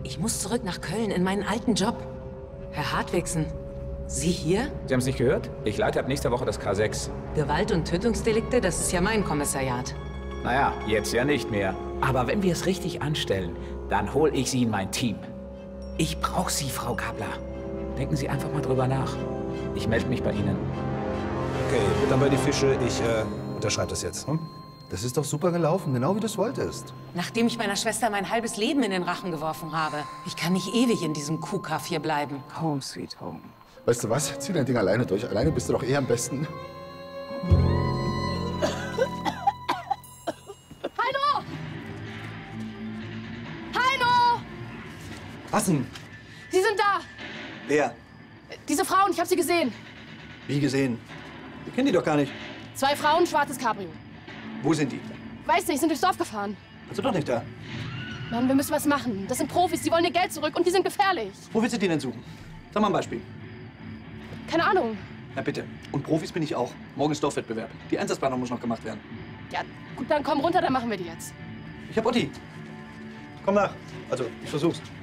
Ich muss zurück nach Köln in meinen alten Job. Herr Hartwigsen, Sie hier? Sie haben es nicht gehört? Ich leite ab nächster Woche das K6. Gewalt- und Tötungsdelikte, das ist ja mein Kommissariat. Naja, jetzt ja nicht mehr. Aber wenn wir es richtig anstellen, dann hole ich Sie in mein Team. Ich brauche Sie, Frau Gabler. Denken Sie einfach mal drüber nach. Ich melde mich bei Ihnen. Okay, dann bei die Fische. Ich unterschreibe das jetzt. Hm? Das ist doch super gelaufen, genau wie du es wolltest. Nachdem ich meiner Schwester mein halbes Leben in den Rachen geworfen habe. Ich kann nicht ewig in diesem Kuhkaff hier bleiben. Home sweet home. Weißt du was? Zieh dein Ding alleine durch. Alleine bist du doch eh am besten. Hallo! Hallo! Was denn? Sie sind da! Wer? Diese Frauen, ich habe sie gesehen. Wie gesehen? Wir kennen die doch gar nicht. 2 Frauen, schwarzes Cabrio. Wo sind die? Weiß nicht, sind durchs Dorf gefahren. Bist du doch nicht da? Mann, wir müssen was machen. Das sind Profis, die wollen ihr Geld zurück und die sind gefährlich. Wo willst du die denn suchen? Sag mal ein Beispiel. Keine Ahnung. Na bitte. Und Profis bin ich auch. Morgen ist Dorfwettbewerb. Die Einsatzplanung muss noch gemacht werden. Ja, gut, dann komm runter, dann machen wir die jetzt. Ich hab Otti. Komm nach. Also, ich versuch's.